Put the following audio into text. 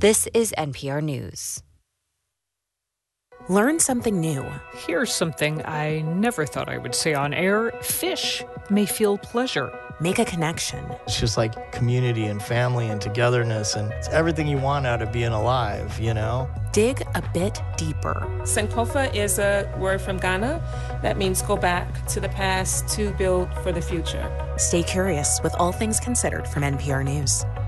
This is NPR News. Learn something new. Here's something I never thought I would say on air. Fish may feel pleasure. Make a connection. It's just like community and family and togetherness, and it's everything you want out of being alive, you know? Dig a bit deeper. Sankofa is a word from Ghana that means go back to the past to build for the future. Stay curious with All Things Considered from NPR News.